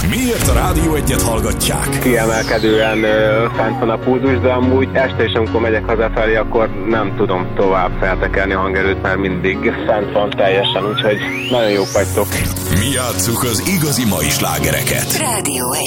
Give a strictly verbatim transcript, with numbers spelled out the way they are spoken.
Miért a Rádió Egyet hallgatják? Kiemelkedően ö, fent van a pulzus, de amúgy este is, amikor megyek hazafelé, akkor nem tudom tovább feltekerni a hangerőt, mert mindig fent van teljesen, úgyhogy nagyon jók vagytok. Mi játsszuk az igazi mai slágereket. Rádió egy.